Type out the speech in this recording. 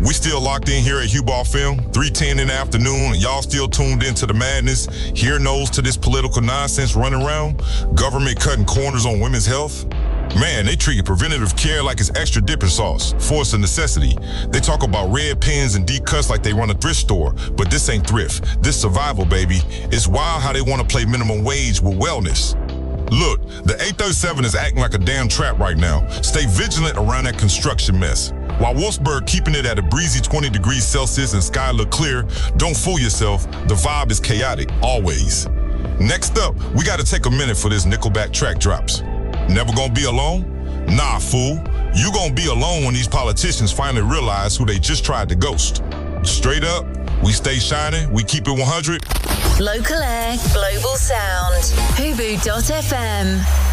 We still locked in here at Hugh Ball Film, 3:10 in the afternoon, and y'all still tuned into the madness, hear nose to this political nonsense running around, government cutting corners on women's health. Man, they treat preventative care like it's extra dipping sauce, force a necessity. They talk about red pens and deep cuts like they run a thrift store, but this ain't thrift. This survival, baby. It's wild how they want to play minimum wage with wellness. Look, the 837 is acting like a damn trap right now. Stay vigilant around that construction mess. While Wolfsburg keeping it at a breezy 20 degrees Celsius and sky look clear, don't fool yourself. The vibe is chaotic, always. Next up, we gotta take a minute for this Nickelback track drops. Never gonna be alone? Nah, fool. You gonna be alone when these politicians finally realize who they just tried to ghost. Straight up, we stay shining, we keep it 100. Local air, global sound. Hubu.fm.